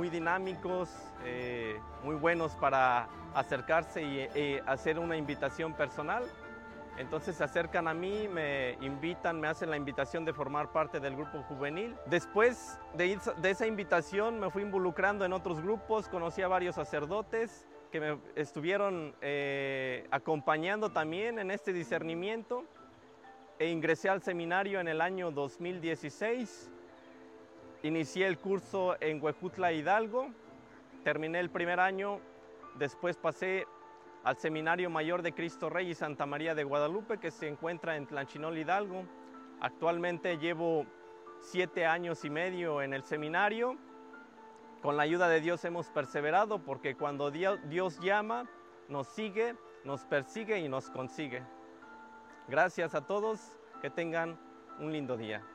muy dinámicos, muy buenos para acercarse y hacer una invitación personal. Entonces se acercan a mí, me invitan, me hacen la invitación de formar parte del grupo juvenil. Después de esa invitación me fui involucrando en otros grupos, conocí a varios sacerdotes que me estuvieron acompañando también en este discernimiento, e ingresé al seminario en el año 2016. Inicié el curso en Huejutla, Hidalgo, terminé el primer año, después pasé al Seminario Mayor de Cristo Rey y Santa María de Guadalupe, que se encuentra en Tlanchinol, Hidalgo. Actualmente llevo 7 años y medio en el seminario. Con la ayuda de Dios hemos perseverado, porque cuando Dios llama, nos sigue, nos persigue y nos consigue. Gracias a todos, que tengan un lindo día.